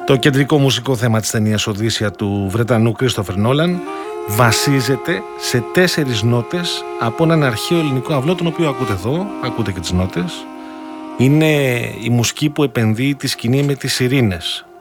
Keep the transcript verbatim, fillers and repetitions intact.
Το κεντρικό μουσικό θέμα της ταινίας Οδύσσεια του Βρετανού Κρίστοφερ Νόλαν βασίζεται σε τέσσερις νότες από έναν αρχαίο ελληνικό αυλό, τον οποίο ακούτε εδώ, ακούτε και τις νότες. Είναι η μουσική που επενδύει τη σκηνή με τις σιρήνες